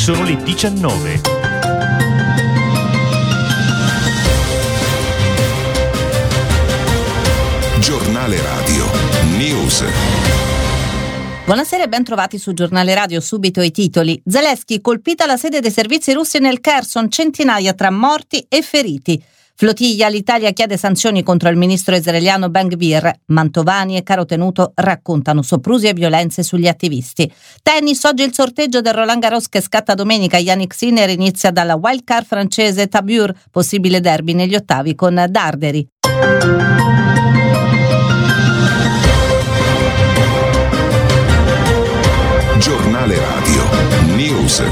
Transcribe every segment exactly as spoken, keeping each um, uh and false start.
Sono le diciannove. Giornale Radio News. Buonasera e ben trovati su Giornale Radio. Subito i titoli. Zelensky, colpita la sede dei servizi russi nel Kherson, centinaia tra morti e feriti. Flottiglia, l'Italia chiede sanzioni contro il ministro israeliano Ben Gvir. Mantovani e Caro Tenuto raccontano soprusi e violenze sugli attivisti. Tennis, oggi il sorteggio del Roland Garros che scatta domenica. Yannick Sinner inizia dalla wildcard francese Tabur, possibile derby negli ottavi con Darderi. Giornale Radio News.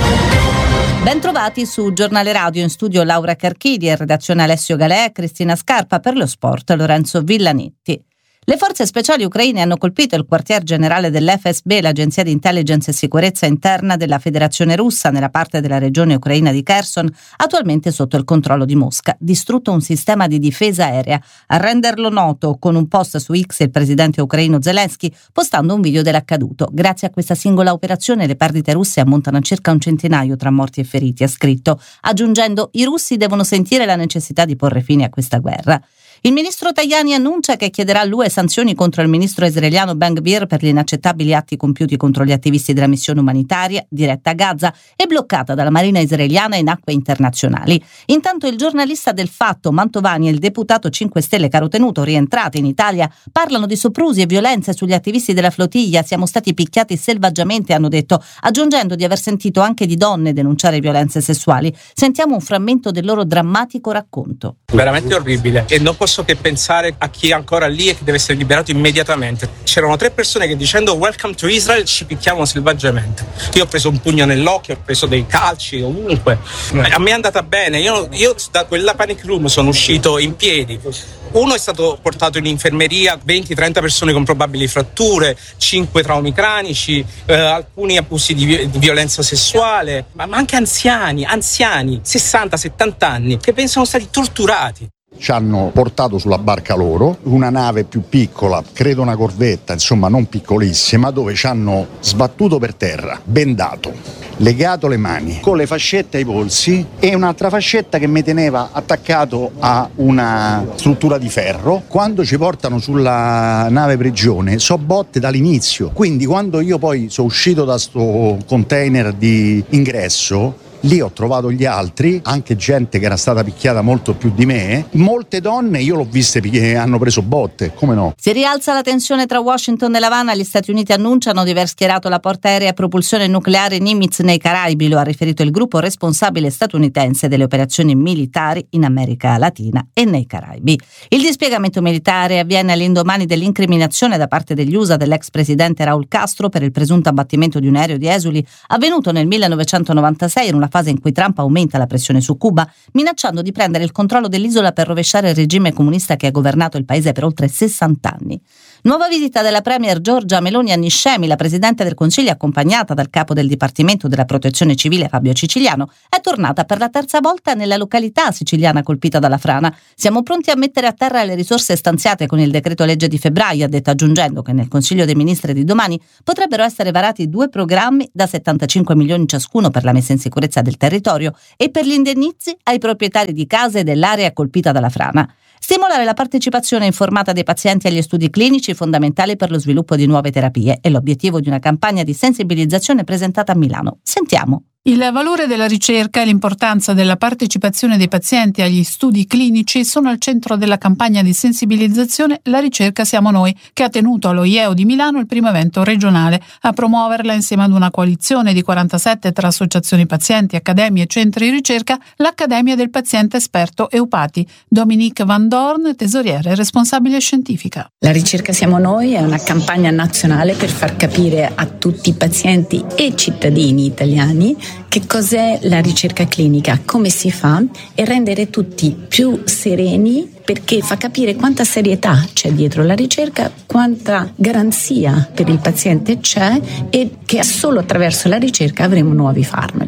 Bentrovati su Giornale Radio, in studio Laura Carchidi, in redazione Alessio Galea e Cristina Scarpa, per lo sport Lorenzo Villanetti. Le forze speciali ucraine hanno colpito il quartier generale dell'F S B, l'agenzia di intelligence e sicurezza interna della Federazione Russa, nella parte della regione ucraina di Kherson, attualmente sotto il controllo di Mosca. Distrutto un sistema di difesa aerea. A renderlo noto con un post su X il presidente ucraino Zelensky, postando un video dell'accaduto. Grazie a questa singola operazione le perdite russe ammontano a circa un centinaio tra morti e feriti, ha scritto, aggiungendo: i russi devono sentire la necessità di porre fine a questa guerra. Il ministro Tajani annuncia che chiederà all'U E sanzioni contro il ministro israeliano Ben Gvir per gli inaccettabili atti compiuti contro gli attivisti della missione umanitaria diretta a Gaza e bloccata dalla Marina israeliana in acque internazionali. Intanto il giornalista del Fatto Mantovani e il deputato cinque Stelle Caro Tenuto, rientrati in Italia, parlano di soprusi e violenze sugli attivisti della flottiglia. Siamo stati picchiati selvaggiamente, hanno detto, aggiungendo di aver sentito anche di donne denunciare violenze sessuali. Sentiamo un frammento del loro drammatico racconto. Veramente orribile, e non posso che pensare a chi è ancora lì e che deve essere liberato immediatamente. C'erano tre persone che dicendo welcome to Israel ci picchiavano selvaggiamente. Io ho preso un pugno nell'occhio, ho preso dei calci ovunque. A me è andata bene, io, io da quella panic room sono uscito in piedi. Uno è stato portato in infermeria, venti trenta persone con probabili fratture, cinque traumi cranici, eh, alcuni abusi di, vi- di violenza sessuale, ma, ma anche anziani, anziani, sessanta settanta anni, che pensano stati torturati. Ci hanno portato sulla barca loro, una nave più piccola, credo una corvetta, insomma non piccolissima, dove ci hanno sbattuto per terra, bendato, legato le mani, con le fascette ai polsi e un'altra fascetta che mi teneva attaccato a una struttura di ferro. Quando ci portano sulla nave prigione so botte dall'inizio, quindi quando io poi sono uscito da sto container di ingresso, lì ho trovato gli altri, anche gente che era stata picchiata molto più di me. Molte donne io l'ho viste che hanno preso botte, come no? Si rialza la tensione tra Washington e L'Avana. Gli Stati Uniti annunciano di aver schierato la porta aerea a propulsione nucleare Nimitz nei Caraibi, lo ha riferito il gruppo responsabile statunitense delle operazioni militari in America Latina e nei Caraibi. Il dispiegamento militare avviene all'indomani dell'incriminazione da parte degli U S A dell'ex presidente Raul Castro per il presunto abbattimento di un aereo di esuli avvenuto nel millenovecentonovantasei in una fase in cui Trump aumenta la pressione su Cuba, minacciando di prendere il controllo dell'isola per rovesciare il regime comunista che ha governato il paese per oltre sessanta anni. Nuova visita della premier Giorgia Meloni a Niscemi. La Presidente del Consiglio, accompagnata dal capo del Dipartimento della Protezione Civile Fabio Ciciliano, è tornata per la terza volta nella località siciliana colpita dalla frana. Siamo pronti a mettere a terra le risorse stanziate con il decreto legge di febbraio, ha detto, aggiungendo che nel Consiglio dei Ministri di domani potrebbero essere varati due programmi da settantacinque milioni ciascuno per la messa in sicurezza del territorio e per gli indennizzi ai proprietari di case dell'area colpita dalla frana. Stimolare la partecipazione informata dei pazienti agli studi clinici, fondamentali per lo sviluppo di nuove terapie, è l'obiettivo di una campagna di sensibilizzazione presentata a Milano. Sentiamo. Il valore della ricerca e l'importanza della partecipazione dei pazienti agli studi clinici sono al centro della campagna di sensibilizzazione La ricerca siamo noi, che ha tenuto allo I E U di Milano il primo evento regionale. A promuoverla, insieme ad una coalizione di quarantasette tra associazioni pazienti, accademie e centri di ricerca, l'Accademia del Paziente Esperto Eupati. Dominique Van Dorn, tesoriera e responsabile scientifica. La ricerca siamo noi è una campagna nazionale per far capire a tutti i pazienti e cittadini italiani che cos'è la ricerca clinica, come si fa, e rendere tutti più sereni, perché fa capire quanta serietà c'è dietro la ricerca, quanta garanzia per il paziente c'è e che solo attraverso la ricerca avremo nuovi farmaci.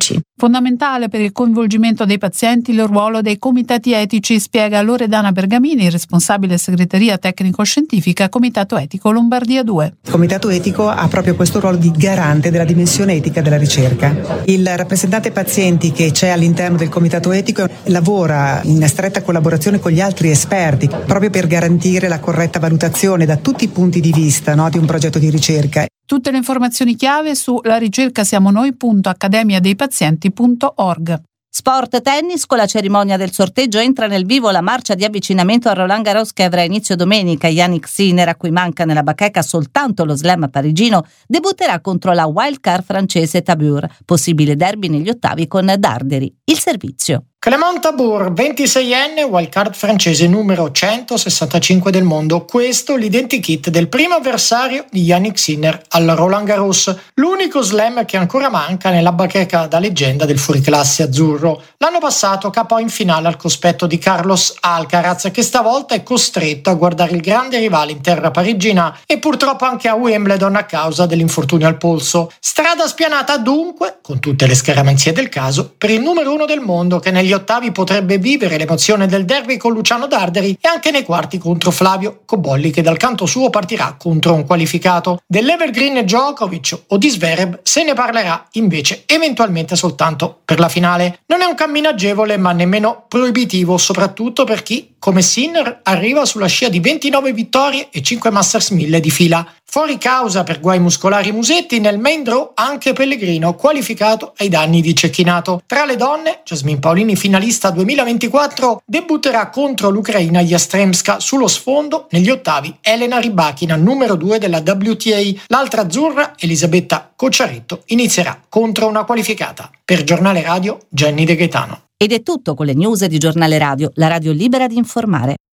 Fondamentale per il coinvolgimento dei pazienti il ruolo dei comitati etici, spiega Loredana Bergamini, responsabile segreteria tecnico-scientifica Comitato Etico Lombardia due. Il Comitato Etico ha proprio questo ruolo di garante della dimensione etica della ricerca. Il rappresentante pazienti che c'è all'interno del Comitato Etico lavora in stretta collaborazione con gli altri esperti proprio per garantire la corretta valutazione da tutti i punti di vista, no, di un progetto di ricerca. Tutte le informazioni chiave su la ricerca siamo noi punto accademia dei pazienti punto org. Sport tennis, con la cerimonia del sorteggio entra nel vivo la marcia di avvicinamento a Roland Garros che avrà inizio domenica. Jannik Sinner, a cui manca nella bacheca soltanto lo slam parigino, debutterà contro la wildcard francese Tabur, possibile derby negli ottavi con Darderi. Il servizio. Clément Tabur, ventiseienne, wildcard francese numero centosessantacinque del mondo. Questo l'identikit del primo avversario di Jannik Sinner al Roland Garros, l'unico slam che ancora manca nella bacheca da leggenda del fuoriclasse azzurro. L'anno passato capò in finale al cospetto di Carlos Alcaraz, che stavolta è costretto a guardare il grande rivale in terra parigina e purtroppo anche a Wimbledon a causa dell'infortunio al polso. Strada spianata dunque, con tutte le scaramanzie del caso, per il numero uno del mondo che negli ottavi potrebbe vivere l'emozione del derby con Luciano Darderi e anche nei quarti contro Flavio Cobolli, che dal canto suo partirà contro un qualificato. Dell'Evergreen Djokovic o di Zverev se ne parlerà invece eventualmente soltanto per la finale. Non è un cammino agevole ma nemmeno proibitivo, soprattutto per chi, come Sinner, arriva sulla scia di ventinove vittorie e cinque Masters mille di fila. Fuori causa per guai muscolari Musetti, nel main draw anche Pellegrino, qualificato ai danni di Cecchinato. Tra le donne, Jasmine Paolini, finalista duemilaventiquattro, debutterà contro l'Ucraina Yastremska. Sullo sfondo, negli ottavi, Elena Rybakina, numero due della W T A. L'altra azzurra, Elisabetta Cocciaretto, inizierà contro una qualificata. Per Giornale Radio, Jenny De Gaetano. Ed è tutto con le news di Giornale Radio, la radio libera di informare.